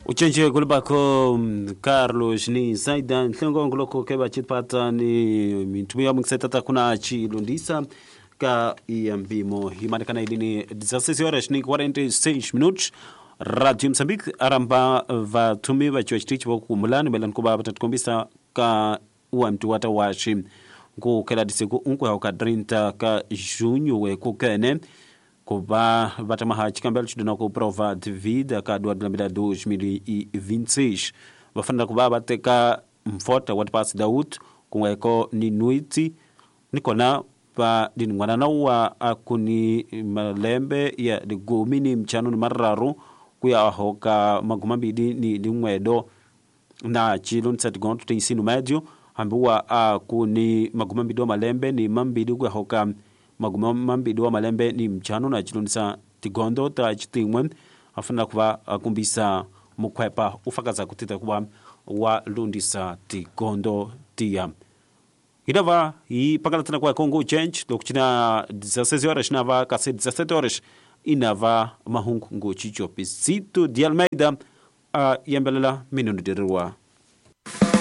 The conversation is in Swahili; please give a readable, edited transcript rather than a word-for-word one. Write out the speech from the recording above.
Uchenje kulibako Carlos ni Zaidan tlongo ngoloko keba chipata ni mintumia mkseta kuna chilundisa ka iambimo himanikana idini 16 horas ni 46 minutos Radio Mozambique aramba va tumi va chwechiti wa kumulani belan kuba batatukombisa ka uamtu wata washi ngo kala disego unko ya kadrinta ka junho we kukene kuba vatamaha chikambelo chidona ku prova de vida ka do 2026 vafanda kuba bateka mfota wat pass Daud kuweko ni nuiti nikona pa dinwana na wa akuni malembe ya de gomini mchano ni mararu kuya hoka magumambidi ni dimwedo na chilun setgonto tisinu medio ambuwa akuni magumambidi wa malembe ni mambidi kuya hoka magumambidi wa malembe ni mchano na chilun sa tigondo ta chitimwe afuna kuba akumbisa mukwepa ufakaza kutita kuba wa lundisa tigondo tia idava i pakala tena kwa Congo change dokuchina 16 horas nava kase 17 horas inava mahungu ngo chicho pisito di Almeida yambelela minuno dirwa